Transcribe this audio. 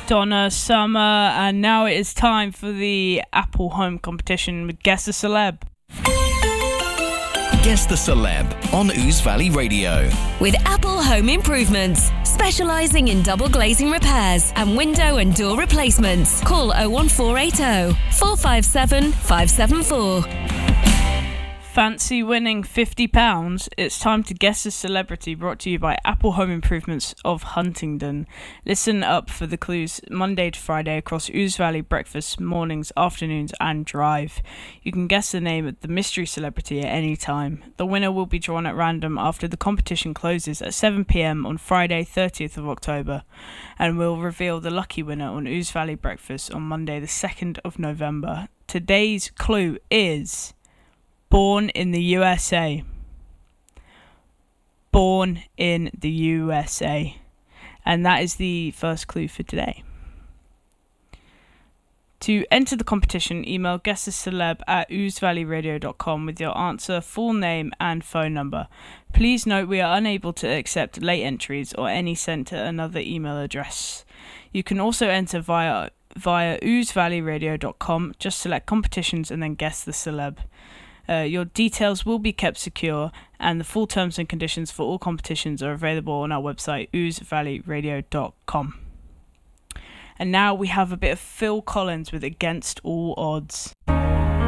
Donna Summer, and now it is time for the Apple Home competition with Guess the Celeb. Guess the Celeb on Ouse Valley Radio. With Apple Home Improvements, specialising in double glazing repairs and window and door replacements. Call 01480 457 574. Fancy winning £50? It's time to guess a celebrity, brought to you by Apple Home Improvements of Huntingdon. Listen up for the clues Monday to Friday across Ouse Valley breakfast, mornings, afternoons and drive. You can guess the name of the mystery celebrity at any time. The winner will be drawn at random after the competition closes at 7 p.m. on Friday 30th of October, and we'll reveal the lucky winner on Ouse Valley breakfast on Monday the 2nd of November. Today's clue is born in the USA. Born in the USA. And that is the first clue for today. To enter the competition, email guesstheceleb@ousevalleyradio.com with your answer, full name and phone number. Please note we are unable to accept late entries or any sent to another email address. You can also enter via ousevalleyradio.com. Just select competitions and then guess the celeb. Your details will be kept secure, and the full terms and conditions for all competitions are available on our website, ousevalleyradio.com. And now we have a bit of Phil Collins with Against All Odds.